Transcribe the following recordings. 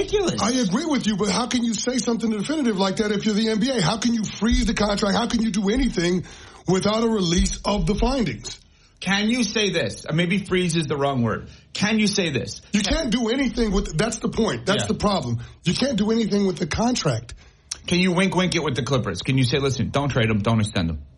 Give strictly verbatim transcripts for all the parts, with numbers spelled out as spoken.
ridiculous. I agree with you, but how can you say something definitive like that if you're the N B A? How can you freeze the contract? How can you do anything without a release of the findings? Can you say this? Maybe freeze is the wrong word. Can you say this? You can't do anything with, that's the point. That's yeah. the problem. You can't do anything with the contract. Can you wink wink it with the Clippers? Can you say, listen, don't trade them, don't extend them?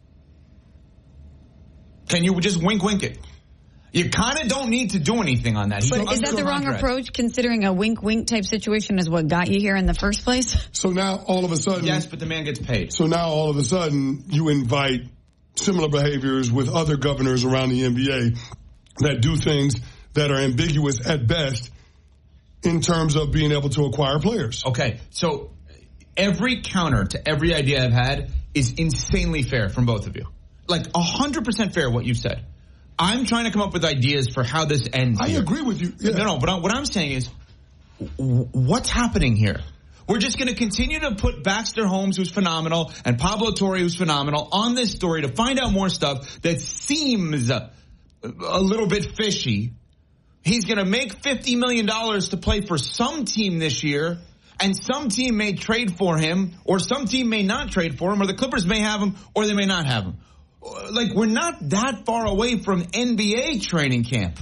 Can you just wink wink it? You kind of don't need to do anything on that. But is that the wrong approach, considering a wink-wink type situation is what got you here in the first place? So now, all of a sudden... Yes, but the man gets paid. So now, all of a sudden, you invite similar behaviors with other governors around the N B A that do things that are ambiguous at best in terms of being able to acquire players. Okay, so every counter to every idea I've had is insanely fair from both of you. Like, one hundred percent fair what you said. I'm trying to come up with ideas for how this ends. I here. agree with you. Yeah. No, no, but what I'm saying is, what's happening here? We're just going to continue to put Baxter Holmes, who's phenomenal, and Pablo Torre, who's phenomenal, on this story to find out more stuff that seems a, a little bit fishy. He's going to make fifty million dollars to play for some team this year, and some team may trade for him, or some team may not trade for him, or the Clippers may have him, or they may not have him. Like, we're not that far away from N B A training camp.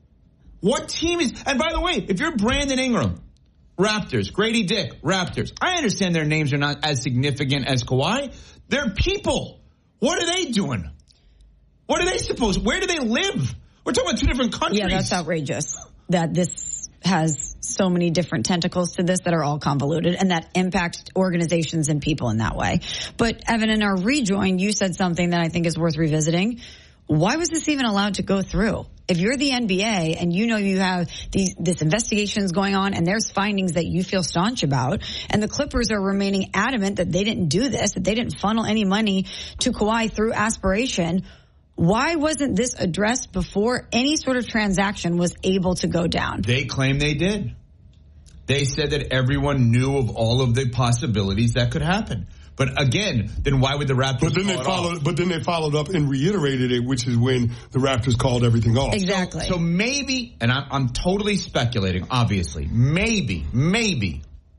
What team is... And by the way, if you're Brandon Ingram, Raptors, Grady Dick, Raptors, I understand their names are not as significant as Kawhi. They're people. What are they doing? What are they supposed... Where do they live? We're talking about two different countries. Yeah, that's outrageous. That this has so many different tentacles to this that are all convoluted and that impact organizations and people in that way. But Evan, in our rejoin, you said something that I think is worth revisiting. Why was this even allowed to go through? If you're the N B A and you know you have these this investigations going on and there's findings that you feel staunch about, and the Clippers are remaining adamant that they didn't do this, that they didn't funnel any money to Kawhi through aspiration, why wasn't this addressed before any sort of transaction was able to go down? They claim they did. They said that everyone knew of all of the possibilities that could happen. But again, then why would the Raptors but then call they it followed, off? But then they followed up and reiterated it, which is when the Raptors called everything off. Exactly. So, so maybe, and I'm, I'm totally speculating, obviously, maybe, maybe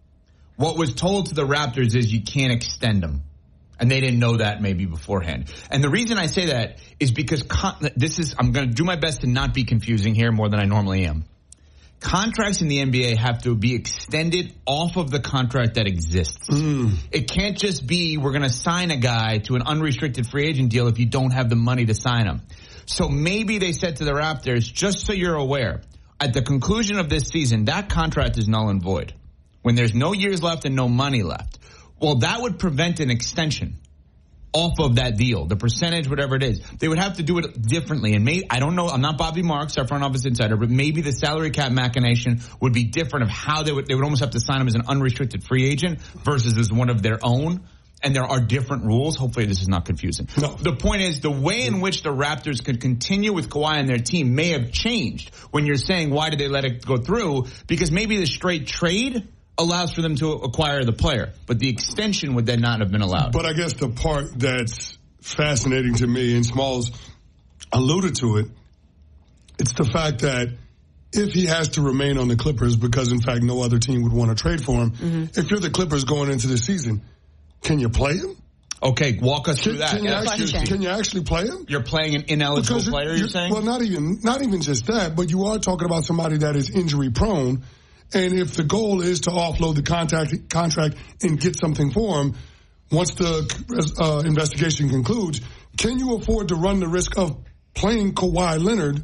what was told to the Raptors is you can't extend them. And they didn't know that maybe beforehand. And the reason I say that is because con- this is, I'm going to do my best to not be confusing here more than I normally am. Contracts in the N B A have to be extended off of the contract that exists. Mm. It can't just be we're going to sign a guy to an unrestricted free agent deal if you don't have the money to sign him. So maybe they said to the Raptors, just so you're aware, at the conclusion of this season, that contract is null and void. When there's no years left and no money left. Well, that would prevent an extension off of that deal, the percentage, whatever it is. They would have to do it differently. And maybe, I don't know, I'm not Bobby Marks, our front office insider, but maybe the salary cap machination would be different of how they would, they would almost have to sign him as an unrestricted free agent versus as one of their own. And there are different rules. Hopefully this is not confusing. No. The point is, the way in which the Raptors could continue with Kawhi and their team may have changed when you're saying, why did they let it go through? Because maybe the straight trade allows for them to acquire the player, but the extension would then not have been allowed. But I guess the part that's fascinating to me, and Smalls alluded to it, it's the fact that if he has to remain on the Clippers because, in fact, no other team would want to trade for him, mm-hmm. if you're the Clippers going into the season, can you play him? Okay, walk us through can, that. Can you, yeah. actually, can you actually play him? You're playing an ineligible because player, you're, you're saying? Well, not even not even just that, but you are talking about somebody that is injury prone. And if the goal is to offload the contract, contract and get something for him, once the uh, investigation concludes, can you afford to run the risk of playing Kawhi Leonard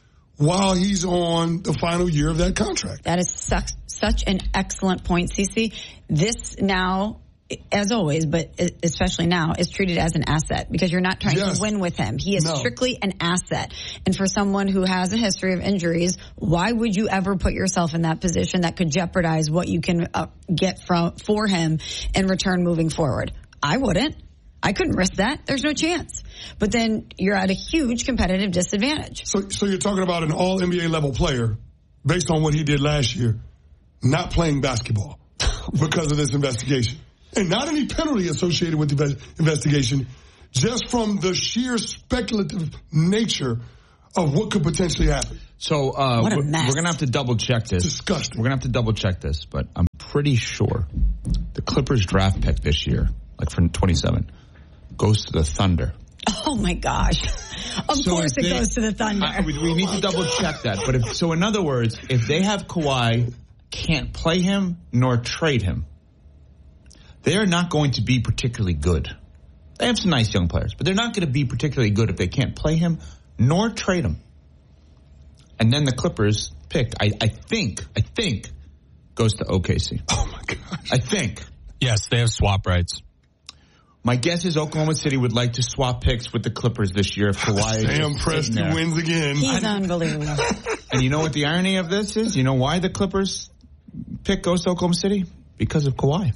while he's on the final year of that contract? That is such, such an excellent point, Cece. This now, as always, but especially now, is treated as an asset because you're not trying yes. to win with him. He is no. strictly an asset. And for someone who has a history of injuries, why would you ever put yourself in that position that could jeopardize what you can uh, get from for him in return moving forward? I wouldn't. I couldn't risk that. There's no chance. But then you're at a huge competitive disadvantage. So, so you're talking about an all N B A level player based on what he did last year, not playing basketball because of this investigation. And not any penalty associated with the investigation, just from the sheer speculative nature of what could potentially happen. So uh, What a we're, mess. we're going to have to double check this. Disgusting. We're going to have to double check this, but I'm pretty sure the Clippers draft pick this year, like for twenty-seven, goes to the Thunder. Oh my gosh! Of So course, if it they- goes to the Thunder. I, we, we need to double check that. But if, so, in other words, if they have Kawhi, can't play him nor trade him, they are not going to be particularly good. They have some nice young players, but they're not going to be particularly good if they can't play him nor trade him. And then the Clippers pick, I, I think, I think, goes to O K C. Oh my gosh! I think. Yes, they have swap rights. My guess is Oklahoma City would like to swap picks with the Clippers this year if Kawhi Sam is Preston there. wins again. He's unbelievable. And you know what the irony of this is? You know why the Clippers pick goes to Oklahoma City? Because of Kawhi.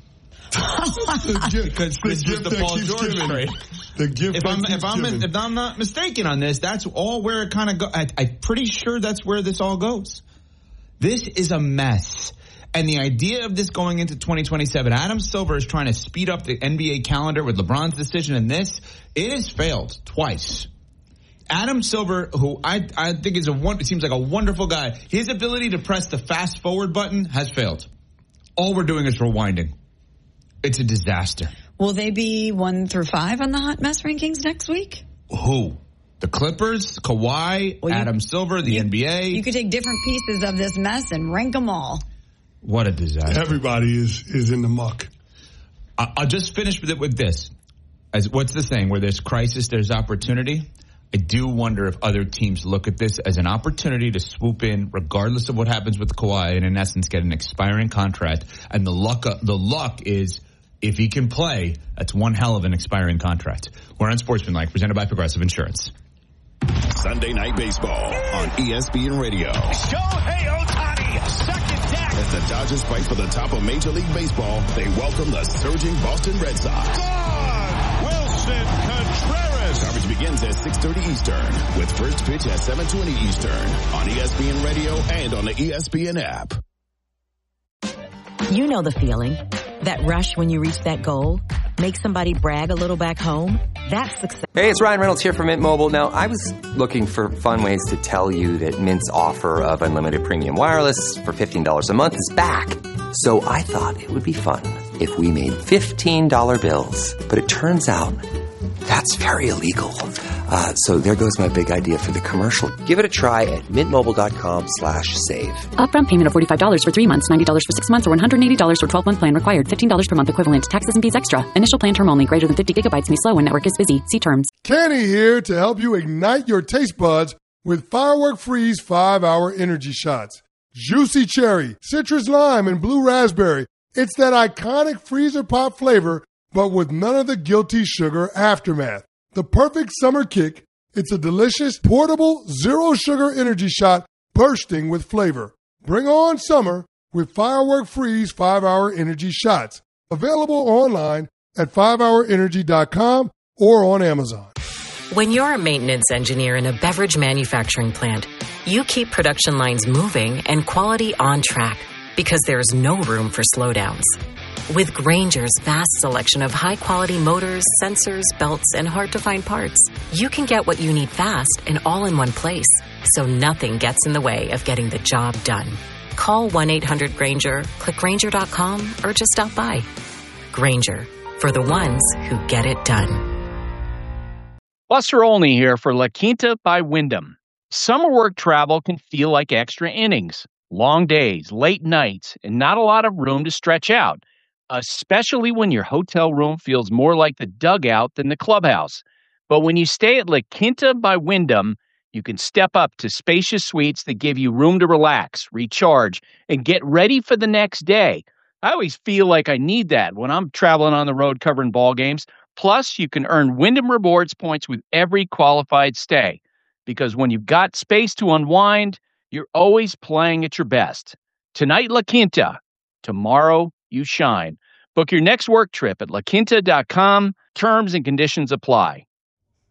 the gift, Because the this was gift the that Paul keeps George giving. trade. The gift If that I'm keeps if I'm giving. if I'm not mistaken on this, that's all where it kind of goes. I'm pretty sure that's where this all goes. This is a mess. And the idea of this going into twenty twenty-seven, Adam Silver is trying to speed up the N B A calendar with LeBron's decision in this. It has failed twice. Adam Silver, who I I think is a one, seems like a wonderful guy, his ability to press the fast forward button has failed. All we're doing is rewinding. It's a disaster. Will they be one through five on the hot mess rankings next week? Who? The Clippers, Kawhi, Well, you- Adam Silver, the you- N B A. You could take different pieces of this mess and rank them all. What a disaster. Everybody is is in the muck. I- I'll just finish with it with this. As what's the saying? Where there's crisis, there's opportunity. I do wonder if other teams look at this as an opportunity to swoop in, regardless of what happens with Kawhi, and in essence get an expiring contract. And the luck, the luck is if he can play, that's one hell of an expiring contract. We're on Sportsmanlike, presented by Progressive Insurance. Sunday Night Baseball on E S P N Radio. Shohei Ohtani, second deck. As the Dodgers fight for the top of Major League Baseball, they welcome the surging Boston Red Sox. Gone. Wilson Contreras. Coverage begins at six thirty Eastern with first pitch at seven twenty Eastern on E S P N Radio and on the E S P N app. You know the feeling. That rush when you reach that goal. Make somebody brag a little back home. That's success. Hey, it's Ryan Reynolds here from Mint Mobile. Now, I was looking for fun ways to tell you that Mint's offer of unlimited premium wireless for fifteen dollars a month is back. So I thought it would be fun if we made fifteen dollar bills. But it turns out that's very illegal. Uh, so there goes my big idea for the commercial. Give it a try at mintmobile.com slash save. Upfront payment of forty-five dollars for three months, ninety dollars for six months, or one hundred eighty dollars for twelve-month plan required. fifteen dollars per month equivalent. Taxes and fees extra. Initial plan term only. Greater than fifty gigabytes may slow when network is busy. See terms. Kenny here to help you ignite your taste buds with Firework Freeze five hour energy shots. Juicy cherry, citrus lime, and blue raspberry. It's that iconic freezer pop flavor, but with none of the guilty sugar aftermath. The perfect summer kick. It's a delicious, portable, zero-sugar energy shot bursting with flavor. Bring on summer with Firework Freeze five hour energy shots. Available online at five hour energy dot com or on Amazon. When you're a maintenance engineer in a beverage manufacturing plant, you keep production lines moving and quality on track because there's no room for slowdowns. With Grainger's vast selection of high-quality motors, sensors, belts, and hard-to-find parts, you can get what you need fast and all in one place, so nothing gets in the way of getting the job done. Call one eight hundred Grainger, click Grainger dot com, or just stop by. Grainger, for the ones who get it done. Buster Olney here for La Quinta by Wyndham. Summer work travel can feel like extra innings. Long days, late nights, and not a lot of room to stretch out, especially when your hotel room feels more like the dugout than the clubhouse. But when you stay at La Quinta by Wyndham, you can step up to spacious suites that give you room to relax, recharge, and get ready for the next day. I always feel like I need that when I'm traveling on the road covering ball games. Plus, you can earn Wyndham Rewards points with every qualified stay. Because when you've got space to unwind, you're always playing at your best. Tonight, La Quinta. Tomorrow, you shine. Book your next work trip at la quinta dot com. Terms and conditions apply.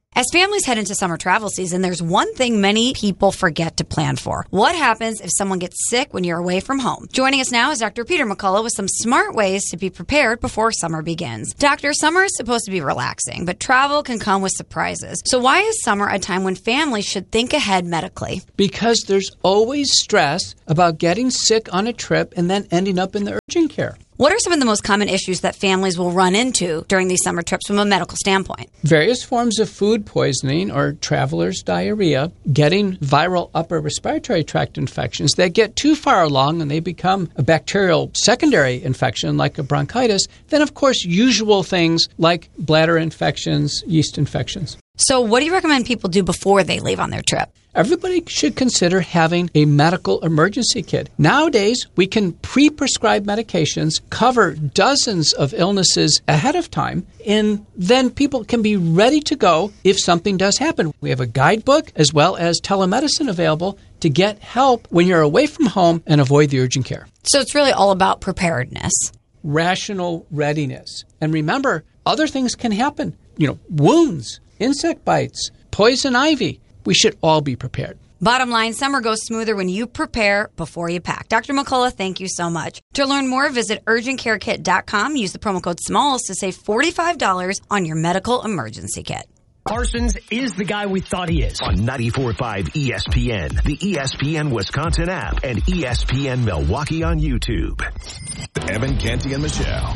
As families head into summer travel season, there's one thing many people forget to plan for. What happens if someone gets sick when you're away from home? Joining us now is Doctor Peter McCullough with some smart ways to be prepared before summer begins. Doctor, summer is supposed to be relaxing, but travel can come with surprises. So why is summer a time when families should think ahead medically? Because there's always stress about getting sick on a trip and then ending up in the urgent care. What are some of the most common issues that families will run into during these summer trips from a medical standpoint? Various forms of food poisoning or traveler's diarrhea, getting viral upper respiratory tract infections that get too far along and they become a bacterial secondary infection like a bronchitis. Then, of course, usual things like bladder infections, yeast infections. So what do you recommend people do before they leave on their trip? Everybody should consider having a medical emergency kit. Nowadays, we can pre-prescribe medications, cover dozens of illnesses ahead of time, and then people can be ready to go if something does happen. We have a guidebook as well as telemedicine available to get help when you're away from home and avoid the urgent care. So it's really all about preparedness. Rational readiness. And remember, other things can happen. You know, wounds, insect bites, poison ivy. We should all be prepared. Bottom line, summer goes smoother when you prepare before you pack. Doctor McCullough, thank you so much. To learn more, visit urgent care kit dot com. Use the promo code SMALLS to save forty-five dollars on your medical emergency kit. Parsons is the guy we thought he is. On ninety-four point five E S P N, the E S P N Wisconsin app, and E S P N Milwaukee on YouTube. Evan, Canty, and Michelle.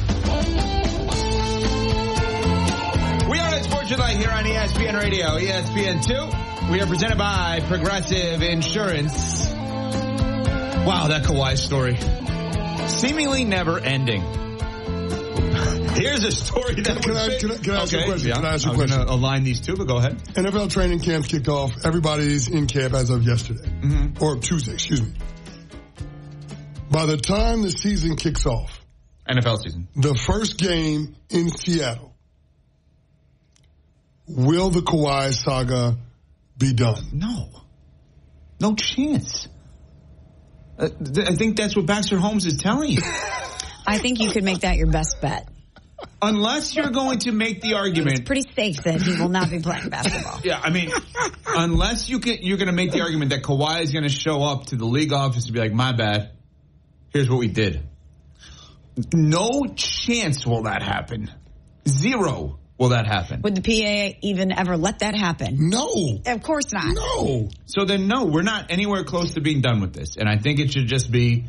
We are at Sports Light here on E S P N Radio, E S P N two. We are presented by Progressive Insurance. Wow, that Kawhi story. Seemingly never ending. Here's a story that can, I, can, I, can I ask okay, you a question? Yeah, Can I ask you a I'm question? going to align these two, but go ahead. N F L training camps kicked off. Everybody's in camp as of yesterday. Mm-hmm. Or Tuesday, excuse me. By the time the season kicks off. N F L season. The first game in Seattle. Will the Kawhi saga be done? No. No chance. Uh, th- I think that's what Baxter Holmes is telling you. I think you could make that your best bet. Unless you're going to make the argument. It's pretty safe that he will not be playing basketball. Yeah, I mean, unless you can, you're going to make the argument that Kawhi is going to show up to the league office and be like, my bad, here's what we did. No chance will that happen. Zero will that happen. Would the P A even ever let that happen? No. Of course not. No. So then, no, we're not anywhere close to being done with this. And I think it should just be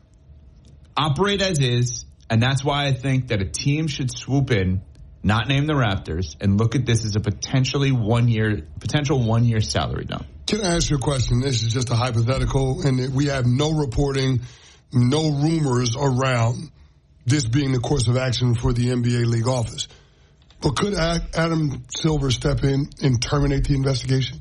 operate as is. And that's why I think that a team should swoop in, not name the Raptors, and look at this as a potentially one year, potential one year salary dump. Can I ask you a question? This is just a hypothetical, and we have no reporting, no rumors around this being the course of action for the N B A league office. But could Adam Silver step in and terminate the investigation?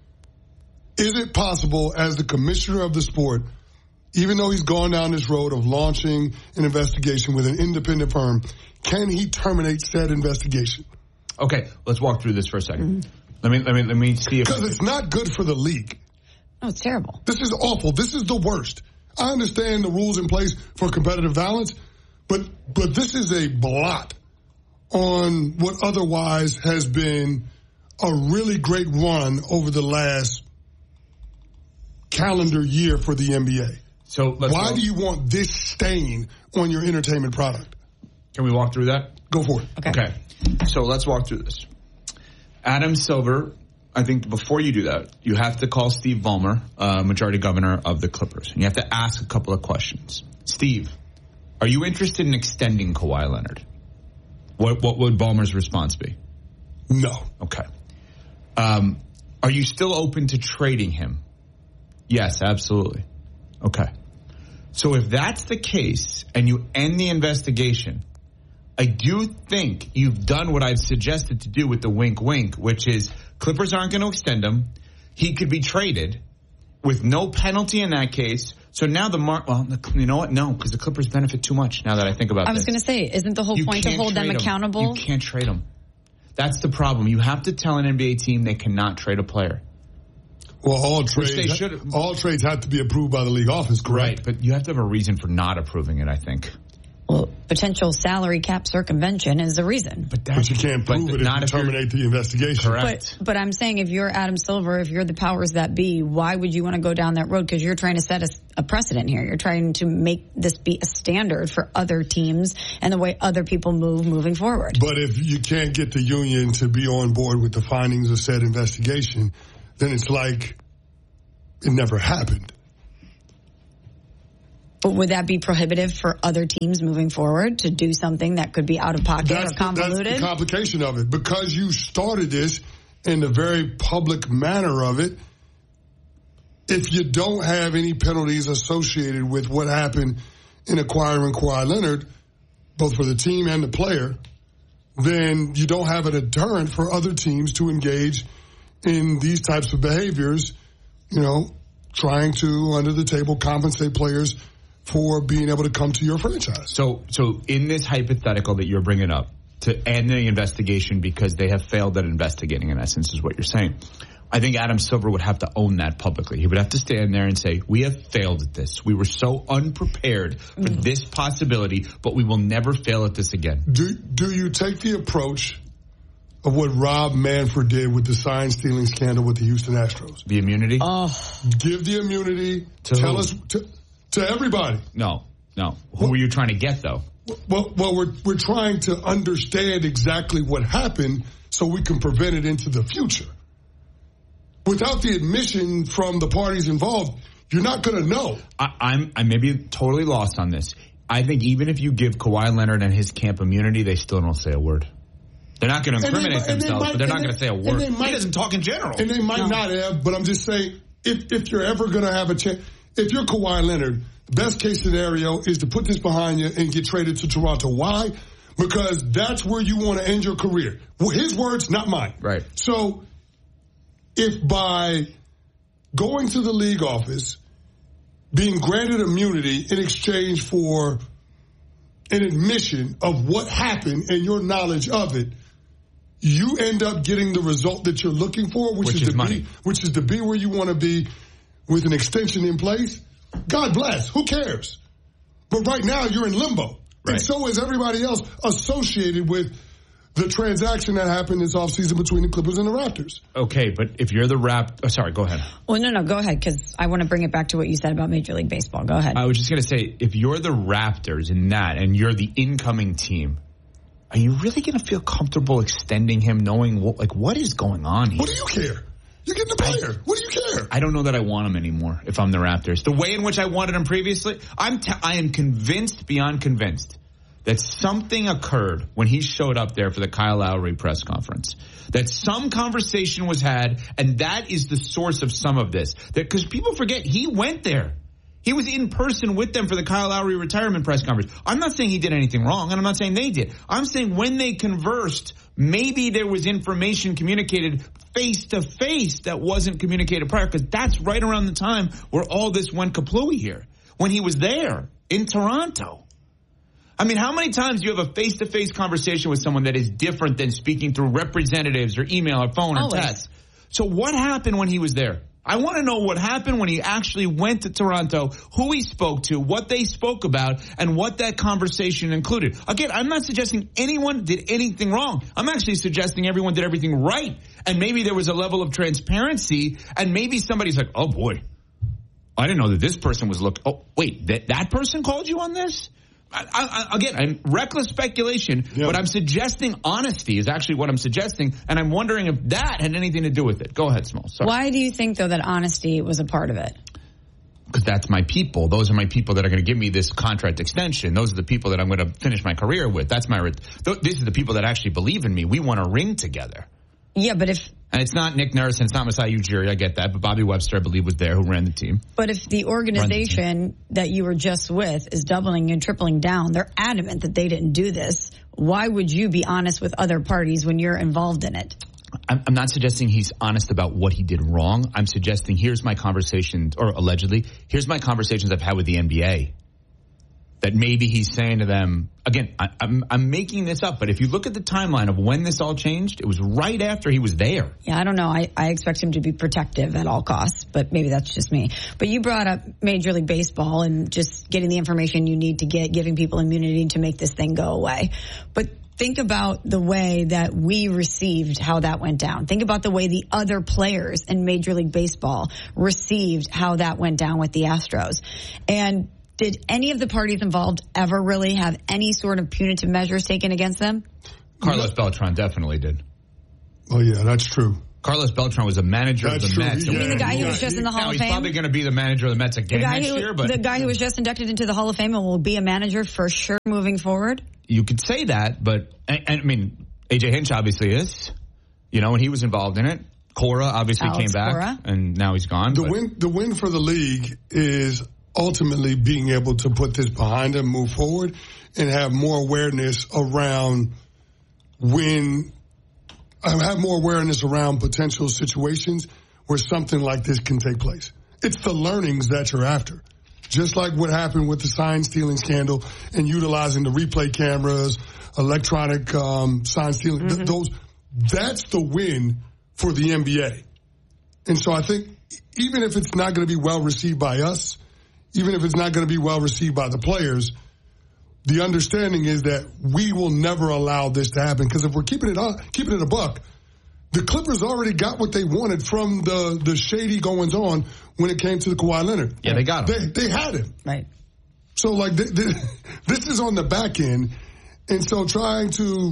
Is it possible, as the commissioner of the sport, even though he's gone down this road of launching an investigation with an independent firm, can he terminate said investigation? Okay, let's walk through this for a second. Mm-hmm. Let me let me let me see if because it's not good for the league. Oh, it's terrible. This is awful. This is the worst. I understand the rules in place for competitive balance, but but this is a blot on what otherwise has been a really great run over the last calendar year for the N B A. So let's why walk. do you want this stain on your entertainment product? Can we walk through that? Go for it. Okay. Okay. So let's walk through this. Adam Silver, I think before you do that, you have to call Steve Ballmer, uh, majority governor of the Clippers. And you have to ask a couple of questions. Steve, are you interested in extending Kawhi Leonard? What what would Ballmer's response be? No. Okay. Um, are you still open to trading him? Yes, absolutely. Okay. So if that's the case and you end the investigation, I do think you've done what I've suggested to do with the wink wink, which is Clippers aren't going to extend him. He could be traded with no penalty in that case. So now the mark, well, you know what? No, because the Clippers benefit too much now that I think about this. I was going to say, isn't the whole You point to can't hold them trade 'em. accountable? You can't trade them. That's the problem. You have to tell an N B A team they cannot trade a player. Well, all Which trades, they should- all trades have to be approved by the league office, correct? Right, but you have to have a reason for not approving it, I think. Well, potential salary cap circumvention is the reason. But, but you can't prove it if you terminate the investigation. Correct. But, but I'm saying if you're Adam Silver, if you're the powers that be, why would you want to go down that road? Because you're trying to set a, a precedent here. You're trying to make this be a standard for other teams and the way other people move moving forward. But if you can't get the union to be on board with the findings of said investigation, then it's like it never happened. But would that be prohibitive for other teams moving forward to do something that could be out of pocket that's or convoluted? The, that's the complication of it. Because you started this in the very public manner of it, if you don't have any penalties associated with what happened in acquiring Kawhi Leonard, both for the team and the player, then you don't have a deterrent for other teams to engage in these types of behaviors, you know, trying to, under the table, compensate players for being able to come to your franchise. So, so in this hypothetical that you're bringing up, to end the investigation because they have failed at investigating, in essence, is what you're saying. I think Adam Silver would have to own that publicly. He would have to stand there and say, we have failed at this. We were so unprepared for mm. this possibility, but we will never fail at this again. Do, do you take the approach of what Rob Manfred did with the sign-stealing scandal with the Houston Astros? The immunity? Oh. Give the immunity. To tell who? us... To, To everybody. No, no. Who well, were you trying to get, though? Well, well, we're we're trying to understand exactly what happened so we can prevent it into the future. Without the admission from the parties involved, you're not going to know. I, I'm I may be totally lost on this. I think even if you give Kawhi Leonard and his camp immunity, they still don't say a word. They're not going to incriminate they, themselves, might, but they're not they, going to say a word. Might, he doesn't talk in general. And they might no. not have, but I'm just saying, if if you're ever going to have a chance... If you're Kawhi Leonard, the best case scenario is to put this behind you and get traded to Toronto. Why? Because that's where you want to end your career. Well, his words, not mine. Right. So if by going to the league office, being granted immunity in exchange for an admission of what happened and your knowledge of it, you end up getting the result that you're looking for, which, which is, is to money. be, which is to be where you want to be, with an extension in place, God bless. Who cares? But right now, you're in limbo. Right. And so is everybody else associated with the transaction that happened this offseason between the Clippers and the Raptors. Okay, but if you're the Rap... Oh, sorry, go ahead. Well, no, no, go ahead, because I want to bring it back to what you said about Major League Baseball. Go ahead. I was just going to say, if you're the Raptors in that, and you're the incoming team, are you really going to feel comfortable extending him knowing, what, like, what is going on here? What do you care? You're getting the player. What do you care? I don't know that I want him anymore if I'm the Raptors. The way in which I wanted him previously, I'm t- I am convinced beyond convinced that something occurred when he showed up there for the Kyle Lowry press conference. That some conversation was had, and that is the source of some of this. That because people forget, he went there. He was in person with them for the Kyle Lowry retirement press conference. I'm not saying he did anything wrong, and I'm not saying they did. I'm saying when they conversed, maybe there was information communicated face-to-face that wasn't communicated prior, because that's right around the time where all this went kaplooey here, when he was there in Toronto. I mean, how many times do you have a face-to-face conversation with someone that is different than speaking through representatives or email or phone or Always. text? So what happened when he was there? I want to know what happened when he actually went to Toronto, who he spoke to, what they spoke about, and what that conversation included. Again, I'm not suggesting anyone did anything wrong. I'm actually suggesting everyone did everything right. And maybe there was a level of transparency, and maybe somebody's like, oh, boy, I didn't know that this person was looked. Oh, wait, that, that person called you on this? I, I, again, I'm reckless speculation, yeah. but I'm suggesting honesty is actually what I'm suggesting, and I'm wondering if that had anything to do with it. Go ahead, Small. Sorry. Why do you think, though, that honesty was a part of it? Because that's my people. Those are my people that are going to give me this contract extension. Those are the people that I'm going to finish my career with. That's my. These are the people that actually believe in me. We want a ring together. Yeah, but if... And it's not Nick Nurse and it's not Masai Ujiri, I get that, but Bobby Webster, I believe, was there, who ran the team. But if the organization the that you were just with is doubling and tripling down, they're adamant that they didn't do this, why would you be honest with other parties when you're involved in it? I'm, I'm not suggesting he's honest about what he did wrong. I'm suggesting here's my conversations, or allegedly, here's my conversations I've had with the N B A. that maybe he's saying to them, again, I, I'm, I'm making this up, but if you look at the timeline of when this all changed, it was right after he was there. Yeah, I don't know. I, I expect him to be protective at all costs, but maybe that's just me. But you brought up Major League Baseball and just getting the information you need to get, giving people immunity to make this thing go away. But think about the way that we received how that went down. Think about the way the other players in Major League Baseball received how that went down with the Astros. And did any of the parties involved ever really have any sort of punitive measures taken against them? Carlos Beltran definitely did. Oh, yeah, that's true. Carlos Beltran was a manager That's of the true. Mets. You mean the guy who was just in the Hall now, of he's Fame? probably going to be the manager of the Mets again The guy, next who, year. But the guy who was just inducted into the Hall of Fame and will be a manager for sure moving forward? You could say that, but, and, and, I mean, A J Hinch obviously is, you know, and he was involved in it. Cora obviously Alex came back, Cora. and now he's gone. The but. win, the win for the league is ultimately being able to put this behind them, move forward, and have more awareness around when, have more awareness around potential situations where something like this can take place. It's the learnings that you're after. Just like what happened with the sign stealing scandal and utilizing the replay cameras, electronic um, sign stealing, mm-hmm. th- those, that's the win for the N B A. And so I think even if it's not going to be well received by us, even if it's not going to be well received by the players, the understanding is that we will never allow this to happen. Because if we're keeping it up, keeping it a buck, the Clippers already got what they wanted from the, the shady goings on when it came to the Kawhi Leonard. Yeah, they got him. They, they had him. Right. So, like, they, they, this is on the back end. And so trying to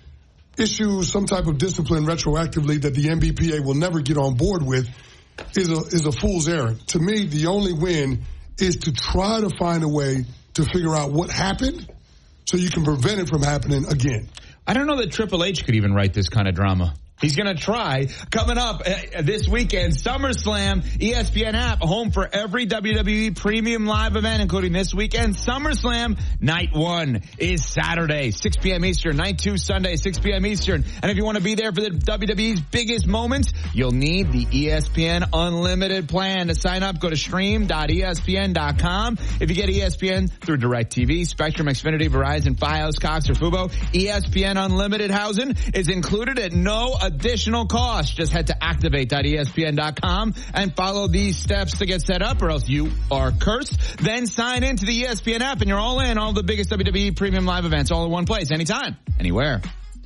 issue some type of discipline retroactively that the N B P A will never get on board with is a, is a fool's errand. To me, the only win is to try to find a way to figure out what happened so you can prevent it from happening again. I don't know that Triple H could even write this kind of drama. He's going to try. Coming up uh, this weekend, SummerSlam, E S P N app, home for every W W E premium live event, including this weekend. SummerSlam, night one is Saturday, six p.m. Eastern. Night two, Sunday, six p.m. Eastern. And if you want to be there for the W W E's biggest moments, you'll need the E S P N Unlimited plan. To sign up, go to stream dot E S P N dot com. If you get E S P N through DirecTV, Spectrum, Xfinity, Verizon, Fios, Cox, or Fubo, E S P N Unlimited housing is included at no additional cost. Just head to activate dot E S P N dot com and follow these steps to get set up, or else you are cursed. Then sign into the E S P N app and you're all in. All the biggest W W E premium live events all in one place, anytime, anywhere.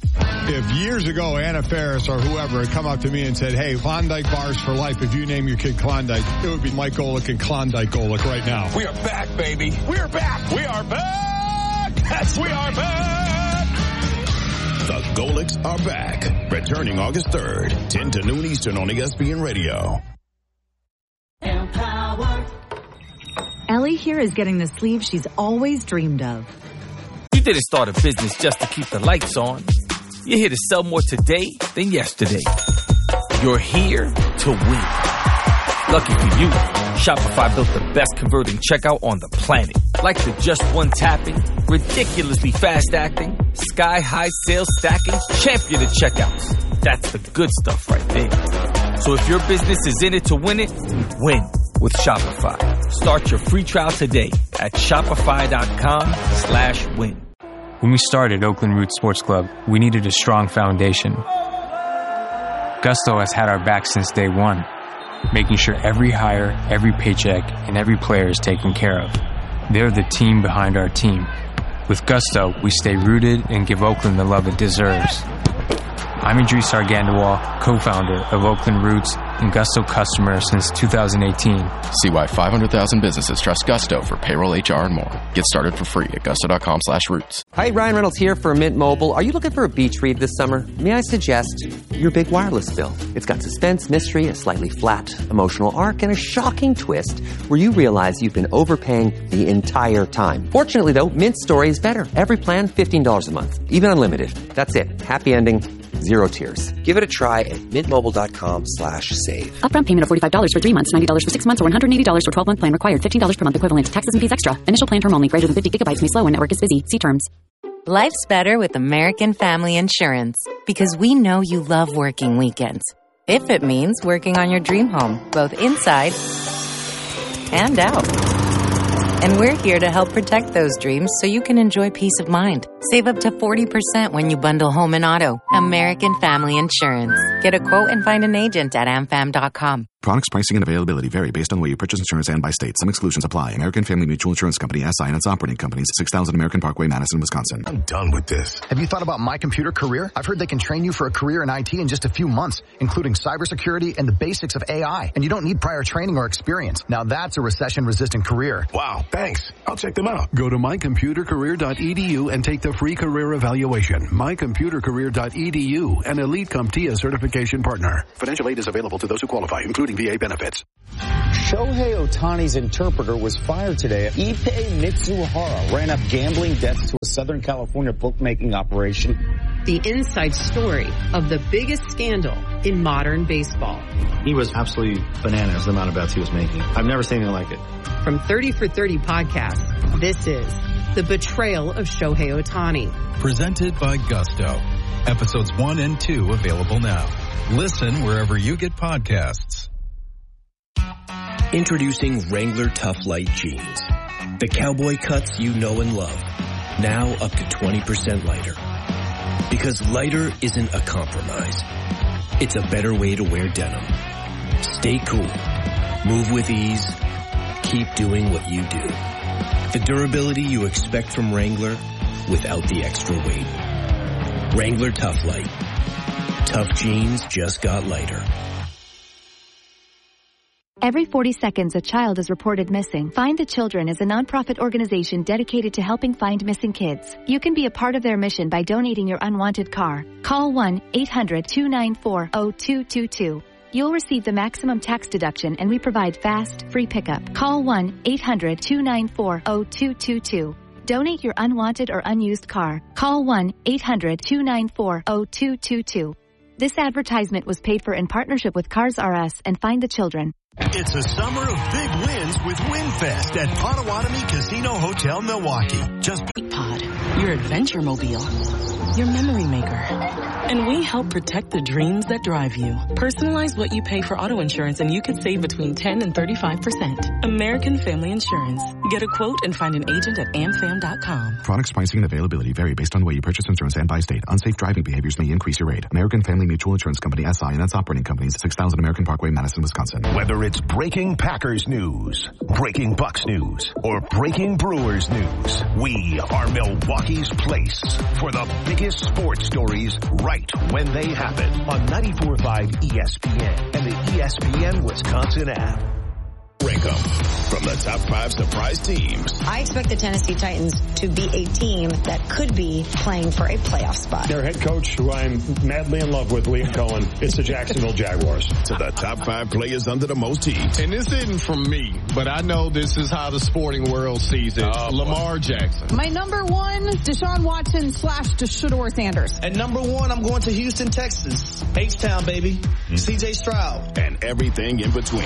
If years ago Anna Faris or whoever had come up to me and said, hey, Klondike bars for life, if you name your kid Klondike, it would be Mike Golick and Klondike Golick right now. We are back, baby. We are back. We are back. Yes, we are back. The Golicks are back. Returning August third, ten to noon Eastern on E S P N Radio. Empower. Ellie here is getting the sleeve she's always dreamed of. You didn't start a business just to keep the lights on. You're here to sell more today than yesterday. You're here to win. Lucky for you, Shopify built the best converting checkout on the planet. Like the just one tapping, ridiculously fast acting, sky high sales stacking, champion of checkouts. That's the good stuff right there. So if your business is in it to win it, win with Shopify. Start your free trial today at shopify.com slash win. When we started Oakland Roots Sports Club, we needed a strong foundation. Gusto has had our back since day one, making sure every hire, every paycheck, and every player is taken care of. They're the team behind our team. With Gusto, we stay rooted and give Oakland the love it deserves. I'm Idris Argandawal, co-founder of Oakland Roots and Gusto customer since two thousand eighteen. See why five hundred thousand businesses trust Gusto for payroll, H R, and more. Get started for free at gusto.com slash roots. Hi, Ryan Reynolds here for Mint Mobile. Are you looking for a beach read this summer? May I suggest your big wireless bill? It's got suspense, mystery, a slightly flat emotional arc, and a shocking twist where you realize you've been overpaying the entire time. Fortunately, though, Mint's story is better. Every plan, fifteen dollars a month. Even unlimited. That's it. Happy ending. Zero tears. Give it a try at mintmobile.com slash save. Upfront payment of forty-five dollars for three months, ninety dollars for six months, or one hundred eighty dollars for twelve-month plan required. fifteen dollars per month equivalent. Taxes and fees extra. Initial plan term only. Greater than fifty gigabytes may slow when network is busy. See terms. Life's better with American Family Insurance because we know you love working weekends. If it means working on your dream home, both inside and out. And we're here to help protect those dreams so you can enjoy peace of mind. Save up to forty percent when you bundle home and auto. American Family Insurance. Get a quote and find an agent at a m fam dot com. Products, pricing, and availability vary based on the way you purchase insurance and by state. Some exclusions apply. American Family Mutual Insurance Company, S I and its operating companies, six thousand American Parkway, Madison, Wisconsin. I'm done with this. Have you thought about My Computer Career? I've heard they can train you for a career in I T in just a few months, including cybersecurity and the basics of A I. And you don't need prior training or experience. Now that's a recession-resistant career. Wow, thanks. I'll check them out. Go to my computer career dot e d u and take the free career evaluation. my computer career dot e d u, an Elite CompTIA certification partner. Financial aid is available to those who qualify, including V A benefits. Shohei Ohtani's interpreter was fired today. Ippei Mitsuhara ran up gambling debts to a Southern California bookmaking operation. The inside story of the biggest scandal in modern baseball. He was absolutely bananas, the amount of bets he was making. I've never seen anything like it. From thirty for thirty podcast, this is The Betrayal of Shohei Ohtani. Presented by Gusto. Episodes one and two available now. Listen wherever you get podcasts. Introducing Wrangler Tough Light Jeans. The cowboy cuts you know and love. Now up to twenty percent lighter. Because lighter isn't a compromise. It's a better way to wear denim. Stay cool. Move with ease. Keep doing what you do. The durability you expect from Wrangler without the extra weight. Wrangler Tough Light. Tough jeans just got lighter. Every forty seconds, a child is reported missing. Find the Children is a nonprofit organization dedicated to helping find missing kids. You can be a part of their mission by donating your unwanted car. Call one eight hundred two nine four zero two two two. You'll receive the maximum tax deduction, and we provide fast, free pickup. Call one eight hundred two nine four zero two two two. Donate your unwanted or unused car. Call one eight hundred two nine four zero two two two. This advertisement was paid for in partnership with Cars R Us and Find the Children. It's a summer of big wins with WinFest at Potawatomi Casino Hotel, Milwaukee. Just Pod, your adventure mobile, your memory maker. And we help protect the dreams that drive you. Personalize what you pay for auto insurance and you could save between ten and thirty-five percent. American Family Insurance. Get a quote and find an agent at a m fam dot com. Products, pricing, and availability vary based on the way you purchase insurance and by state. Unsafe driving behaviors may increase your rate. American Family Mutual Insurance Company, S I and its operating companies, six thousand American Parkway, Madison, Wisconsin. Whether it's breaking Packers news, breaking Bucks news, or breaking Brewers news, we are Milwaukee's place for the biggest sports stories right when they happen on ninety-four point five E S P N and the E S P N Wisconsin app. Rank them from the top five surprise teams. I expect the Tennessee Titans to be a team that could be playing for a playoff spot. Their head coach, who I'm madly in love with, Liam Cohen, it's the Jacksonville Jaguars. To the top five players under the most heat. And this isn't from me, but I know this is how the sporting world sees it. Oh, Lamar Jackson. My number one, Deshaun Watson slash Shedeur Sanders. At number one, I'm going to Houston, Texas. H-Town, baby. Mm-hmm. C J Stroud. And everything in between.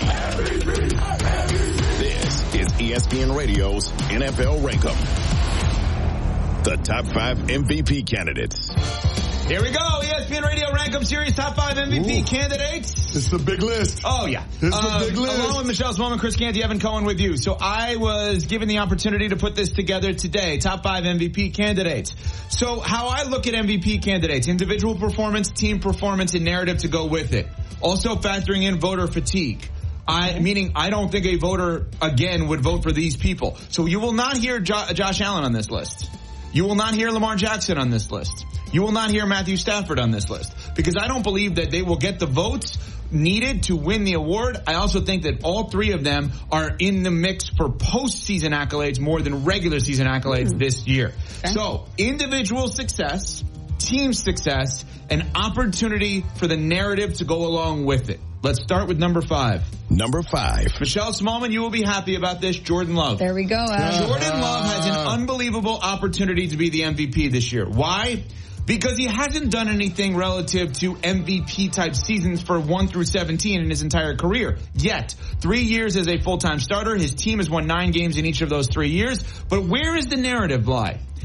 This is E S P N Radio's N F L Rankum. The top five M V P candidates. Here we go. E S P N Radio Rankum Series top five M V P Ooh. Candidates. It's the big list. Oh, yeah. It's um, the big list. Along with Michelle Smallman, Chris Canty, Evan Cohen with you. So I was given the opportunity to put this together today. Top five M V P candidates. So how I look at M V P candidates, individual performance, team performance, and narrative to go with it. Also factoring in voter fatigue. I, meaning I don't think a voter, again, would vote for these people. So you will not hear jo- Josh Allen on this list. You will not hear Lamar Jackson on this list. You will not hear Matthew Stafford on this list. Because I don't believe that they will get the votes needed to win the award. I also think that all three of them are in the mix for postseason accolades more than regular season accolades mm. this year. Okay. So individual success, team success, and opportunity for the narrative to go along with it. Let's start with number five. Number five. Michelle Smallman, you will be happy about this. Jordan Love. There we go. Uh, Jordan Love has an unbelievable opportunity to be the M V P this year. Why? Because he hasn't done anything relative to M V P type seasons for one through seventeen in his entire career. Yet, three years as a full-time starter, his team has won nine games in each of those three years. But where is the narrative lie?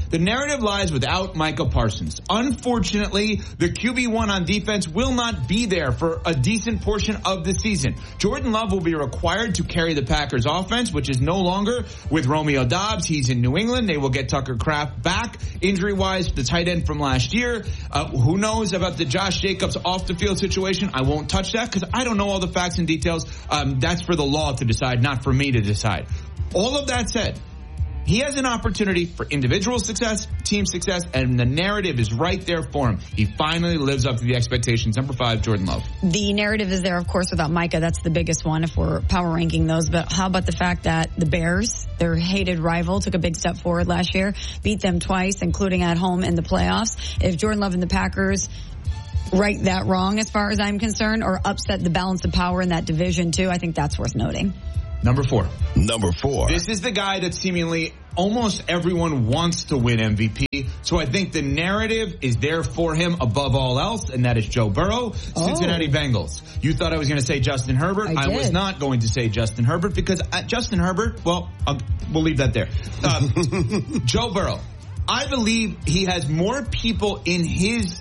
The narrative lies without Micah Parsons. Unfortunately, the Q B one on defense will not be there for a decent portion of the season. Jordan Love will be required to carry the Packers offense, which is no longer with Romeo Doubs. He's in New England. They will get Tucker Kraft back injury-wise, the tight end from last year. Uh, who knows about the Josh Jacobs off-the-field situation? I won't touch that because I don't know all the facts and details. Um, that's for the law to decide, not for me to decide. All of that said, he has an opportunity for individual success, team success, and the narrative is right there for him. He finally lives up to the expectations. Number five, Jordan Love. The narrative is there, of course, without Micah. That's the biggest one if we're power ranking those. But how about the fact that the Bears, their hated rival, took a big step forward last year, beat them twice, including at home in the playoffs. If Jordan Love and the Packers right that wrong as far as I'm concerned, or upset the balance of power in that division too, I think that's worth noting. Number four. Number four. This is the guy that seemingly almost everyone wants to win M V P. So I think the narrative is there for him above all else, and that is Joe Burrow, Cincinnati oh. Bengals. You thought I was going to say Justin Herbert. I, I was not going to say Justin Herbert because uh, Justin Herbert, well, I'll, we'll leave that there. Uh, Joe Burrow. I believe he has more people in his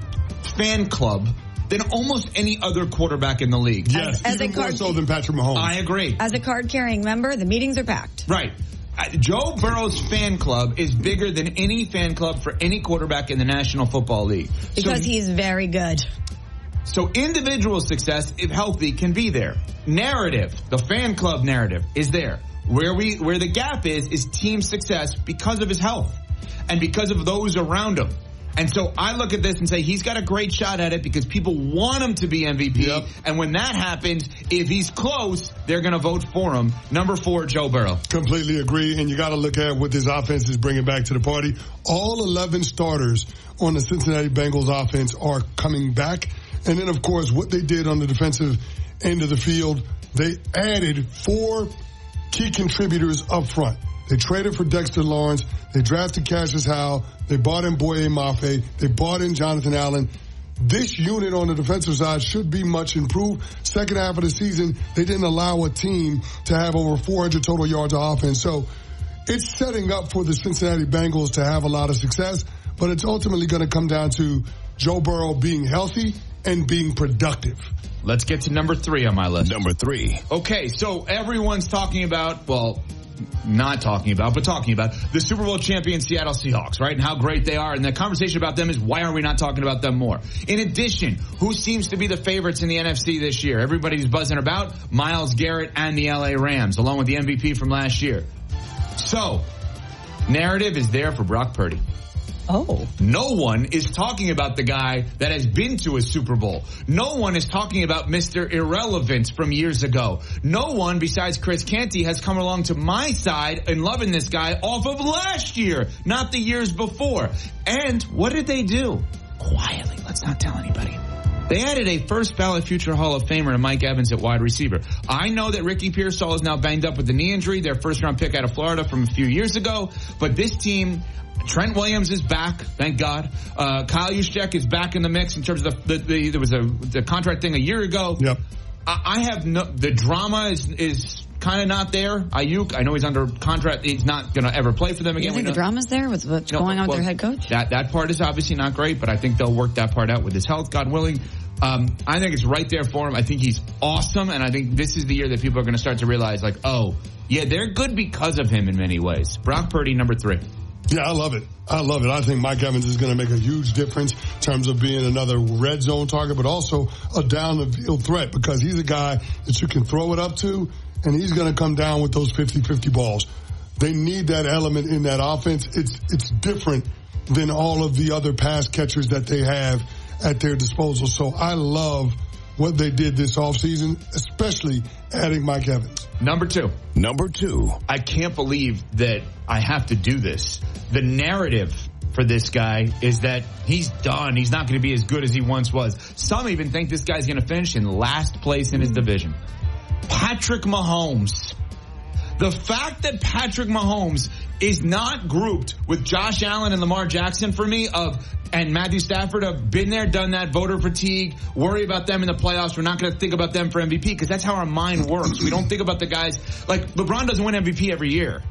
fan club than almost any other quarterback in the league. Yes, as, as even more so than Patrick Mahomes. I agree. As a card-carrying member, the meetings are packed. Right. Uh, Joe Burrow's fan club is bigger than any fan club for any quarterback in the National Football League. Because so, he's very good. So individual success, if healthy, can be there. Narrative, the fan club narrative, is there. Where we, where the gap is, is team success because of his health and because of those around him. And so I look at this and say he's got a great shot at it because people want him to be M V P. Yep. And when that happens, if he's close, they're going to vote for him. Number four, Joe Burrow. Completely agree. And you got to look at what this offense is bringing back to the party. All eleven starters on the Cincinnati Bengals offense are coming back. And then, of course, what they did on the defensive end of the field, they added four key contributors up front. They traded for Dexter Lawrence. They drafted Cassius Howell. They bought in Boye Mafe. They bought in Jonathan Allen. This unit on the defensive side should be much improved. Second half of the season, they didn't allow a team to have over four hundred total yards of offense. So it's setting up for the Cincinnati Bengals to have a lot of success, but it's ultimately going to come down to Joe Burrow being healthy and being productive. Let's get to number three on my list. Number three. Okay, so everyone's talking about, well, not talking about, but talking about the Super Bowl champion Seattle Seahawks, right? And how great they are. And the conversation about them is why are we not talking about them more? In addition, who seems to be the favorites in the N F C this year? Everybody's buzzing about Myles Garrett and the L A Rams, along with the M V P from last year. So, narrative is there for Brock Purdy. Oh. No one is talking about the guy that has been to a Super Bowl. No one is talking about Mister Irrelevance from years ago. No one besides Chris Canty has come along to my side and loving this guy off of last year, not the years before. And what did they do? Quietly, let's not tell anybody. They added a first ballot future Hall of Famer to Mike Evans at wide receiver. I know that Ricky Pearsall is now banged up with the knee injury, their first round pick out of Florida from a few years ago. But this team, Trent Williams is back, thank God. Uh, Kyle Juszczyk is back in the mix in terms of the, the, the there was a the contract thing a year ago. Yep. I, I have no, the drama is is kind of not there. Ayuk, I know he's under contract. He's not going to ever play for them again. You think we the drama's there with what's no, going on well, with their head coach? That that part is obviously not great, but I think they'll work that part out with his health, God willing. Um, I think it's right there for him. I think he's awesome, and I think this is the year that people are going to start to realize, like, oh, yeah, they're good because of him in many ways. Brock Purdy, number three. Yeah, I love it. I love it. I think Mike Evans is going to make a huge difference in terms of being another red zone target, but also a down-the-field threat because he's a guy that you can throw it up to, and he's going to come down with those fifty-fifty balls. They need that element in that offense. It's it's different than all of the other pass catchers that they have at their disposal. So I love what they did this offseason, especially adding Mike Evans. Number two. Number two. I can't believe that I have to do this. The narrative for this guy is that he's done. He's not going to be as good as he once was. Some even think this guy's going to finish in last place in his division. Patrick Mahomes. The fact that Patrick Mahomes is not grouped with Josh Allen and Lamar Jackson for me of and Matthew Stafford have been there, done that, voter fatigue, worry about them in the playoffs. We're not going to think about them for M V P because that's how our mind works. We don't think about the guys. Like, LeBron doesn't win M V P every year.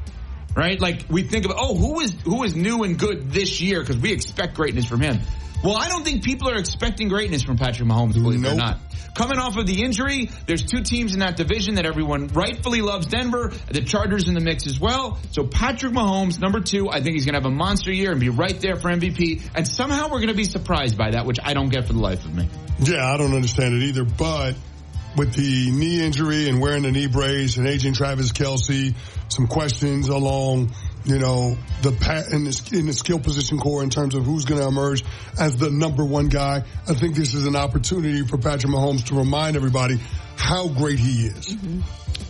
right? Like we think of, oh, who is who is new and good this year because we expect greatness from him. Well, I don't think people are expecting greatness from Patrick Mahomes, believe nope. it or not. Coming off of the injury, there's two teams in that division that everyone rightfully loves, Denver, the Chargers in the mix as well. So Patrick Mahomes, number two, I think he's going to have a monster year and be right there for M V P. And somehow we're going to be surprised by that, which I don't get for the life of me. Yeah, I don't understand it either. But with the knee injury and wearing the knee brace and aging Travis Kelce, some questions along, you know, the pat in the, in the skill position core in terms of who's going to emerge as the number one guy. I think this is an opportunity for Patrick Mahomes to remind everybody how great he is. Mm-hmm.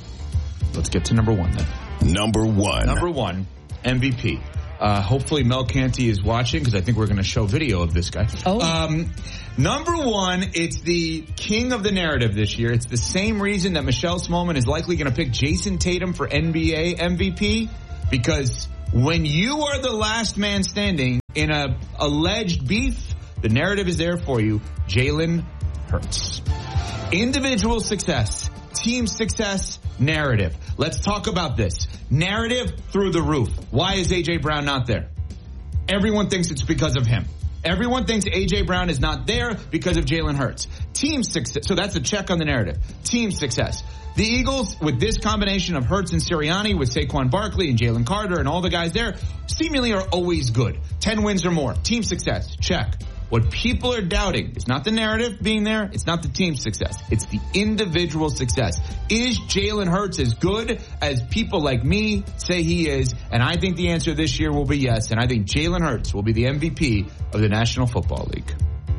Let's get to number one then. Number one. Number one, M V P. Uh, hopefully Mel Canty is watching because I think we're going to show video of this guy. Oh. Um, number one, it's the king of the narrative this year. It's the same reason that Michelle Smallman is likely going to pick Jason Tatum for N B A M V P. Because when you are the last man standing in a alleged beef, the narrative is there for you. Jalen Hurts. Individual success, team success, narrative. Let's talk about this. Narrative through the roof. Why is A J. Brown not there? Everyone thinks it's because of him. Everyone thinks A J. Brown is not there because of Jalen Hurts. Team success. So that's a check on the narrative. Team success. The Eagles, with this combination of Hurts and Sirianni, with Saquon Barkley and Jalen Carter and all the guys there, seemingly are always good. Ten wins or more. Team success. Check. What people are doubting is not the narrative being there. It's not the team success. It's the individual success. Is Jalen Hurts as good as people like me say he is? And I think the answer this year will be yes. And I think Jalen Hurts will be the M V P of the National Football League.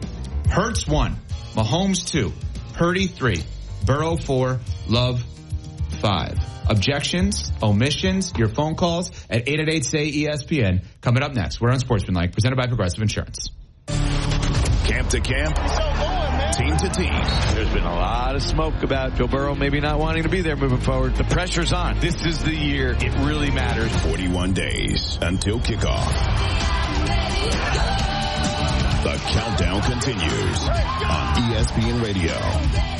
Hurts one. Mahomes two. Purdy three. Burrow four. Love five. Objections, omissions, your phone calls at eight eight eight, S A Y, E S P N. Coming up next, we're on Sportsmanlike, presented by Progressive Insurance. Camp to camp, team to team. There's been a lot of smoke about Joe Burrow maybe not wanting to be there moving forward. The pressure's on. This is the year it really matters. forty-one days until kickoff. The countdown continues on E S P N Radio.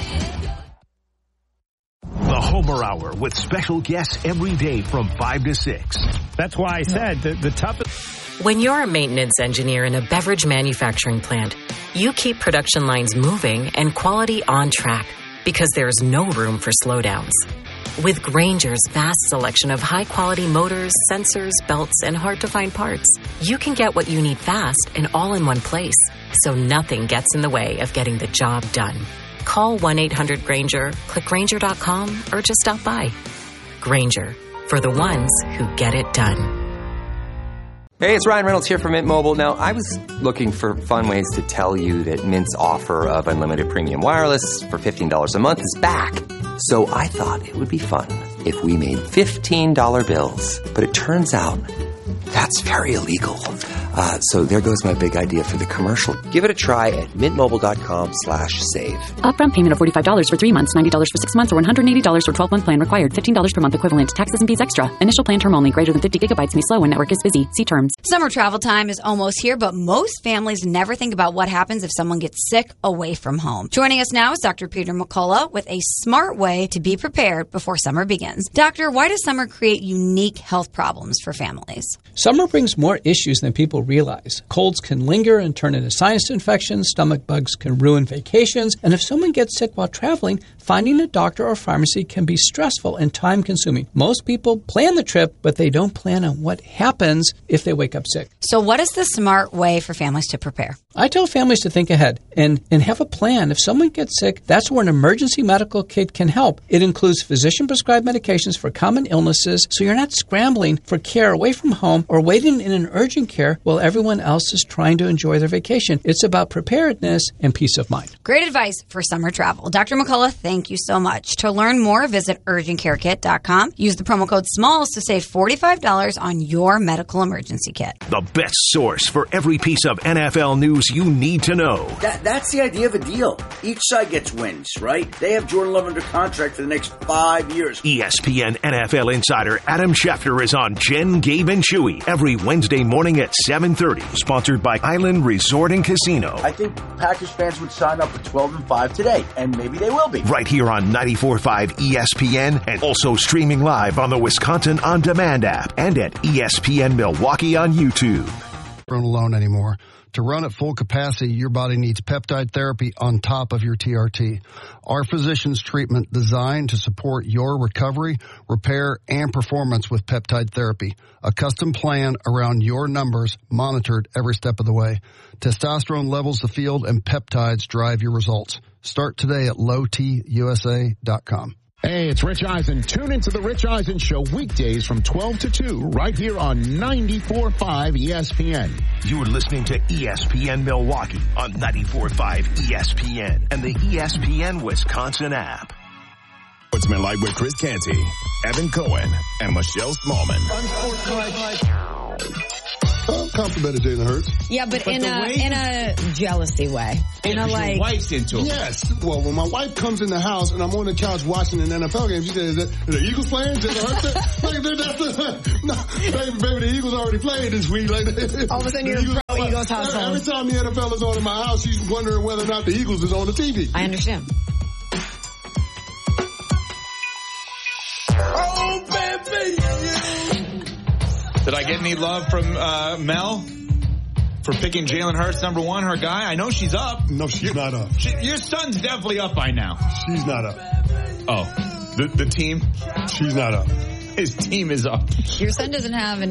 The Homer Hour with special guests every day from five to six. That's why I said the, the toughest. When you're a maintenance engineer in a beverage manufacturing plant, you keep production lines moving and quality on track because there's no room for slowdowns. With Grainger's vast selection of high-quality motors, sensors, belts, and hard-to-find parts, you can get what you need fast and all in one place, so nothing gets in the way of getting the job done. Call one eight hundred Grainger, click Grainger dot com, or just stop by. Grainger, for the ones who get it done. Hey, it's Ryan Reynolds here from Mint Mobile. Now, I was looking for fun ways to tell you that Mint's offer of unlimited premium wireless for fifteen dollars a month is back. So I thought it would be fun if we made fifteen dollar bills. But it turns out that's very illegal. Uh, so there goes my big idea for the commercial. Give it a try at mintmobile.com slash save. Upfront payment of forty-five dollars for three months, ninety dollars for six months, or one hundred eighty dollars for twelve-month plan required. fifteen dollars per month equivalent. Taxes and fees extra. Initial plan term only. Greater than fifty gigabytes may slow when network is busy. See terms. Summer travel time is almost here, but most families never think about what happens if someone gets sick away from home. Joining us now is Doctor Peter McCullough with a smart way to be prepared before summer begins. Doctor, why does summer create unique health problems for families? Summer brings more issues than people realize. Colds can linger and turn into sinus infections, stomach bugs can ruin vacations, and if someone gets sick while traveling, finding a doctor or pharmacy can be stressful and time-consuming. Most people plan the trip, but they don't plan on what happens if they wake up sick. So what is the smart way for families to prepare? I tell families to think ahead and, and have a plan. If someone gets sick, that's where an emergency medical kit can help. It includes physician-prescribed medications for common illnesses, so you're not scrambling for care away from home or waiting in an urgent care while everyone else is trying to enjoy their vacation. It's about preparedness and peace of mind. Great advice for summer travel. Doctor McCullough, thank you so much. To learn more, visit urgent care kit dot com. Use the promo code SMALLS to save forty-five dollars on your medical emergency kit. The best source for every piece of N F L news you need to know. That, that's the idea of a deal. Each side gets wins, right? They have Jordan Love under contract for the next five years. E S P N N F L insider Adam Schefter is on Jen, Gabe, and Chewy every Wednesday morning at seven thirty. Sponsored by Island Resort and Casino. I think Packers fans would sign up for twelve and five today, and maybe they will be. Right here on ninety-four point five E S P N, and also streaming live on the Wisconsin On Demand app and at E S P N Milwaukee on YouTube. Run alone anymore. To run at full capacity, your body needs peptide therapy on top of your T R T. Our physician's treatment designed to support your recovery, repair, and performance with peptide therapy. A custom plan around your numbers, monitored every step of the way. Testosterone levels the field, and peptides drive your results. Start today at low t u s a dot com. Hey, it's Rich Eisen. Tune into the Rich Eisen Show weekdays from twelve to two right here on ninety-four point five E S P N. You're listening to E S P N Milwaukee on ninety-four point five E S P N and the E S P N Wisconsin app. Sportsmanlike with Chris Canty, Evan Cohen, and Michelle Smallman. I'm complimented Jalen Hurts. Yeah, but, But in the a way- in a jealousy way. In a like, wife's into it. Yes. Well, when my wife comes in the house and I'm on the couch watching an N F L game, she says, "Is the Eagles playing? Jalen Hurts?" Like, that's the, no, baby, baby, the Eagles already played this week. Like, all of a sudden, you're the pro Eagles household. Every time the N F L is on in my house, she's wondering whether or not the Eagles is on the T V. I understand. Oh, baby! Did I get any love from uh, Mel for picking Jalen Hurts number one, her guy? I know she's up. No, she's Your- not up. She, your son's definitely up by now. She's not up. Oh, the the team? She's not up. His team is up. Your son doesn't have an